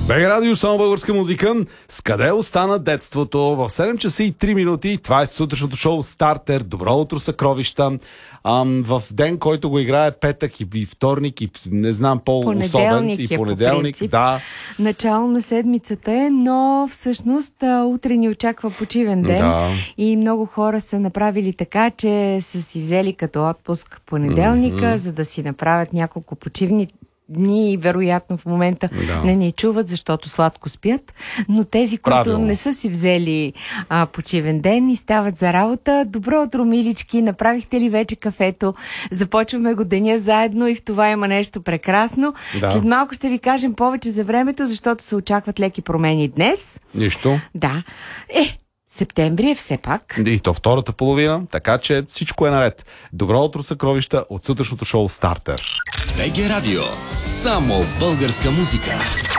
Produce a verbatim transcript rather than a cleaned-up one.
БГ Радио, само българска музика. С къде остана детството? В седем часа и три минути. Това е сутрешното шоу Стартер. Добро утро, съкровища. Ам, в ден, който го играе петък и, и вторник и не знам по-особен. И понеделник. Е, да. Начало на седмицата е, но всъщност утре ни очаква почивен ден. Да. И много хора са направили така, че са си взели като отпуск понеделника, mm-hmm. за да си направят няколко почивни дни и вероятно в момента да. не ни чуват, защото сладко спят, но тези, които Правилно. не са си взели а, почивен ден и стават за работа, добро утро, милички, направихте ли вече кафето? Започваме го деня заедно и в това има нещо прекрасно. Да. След малко ще ви кажем повече за времето, защото се очакват леки промени днес. Нищо. Да. Е, септември е все пак. И то втората половина, така че всичко е наред. Добро утро, съкровища от сутрешното шоу Стартер. БГ Радио. Само българска музика.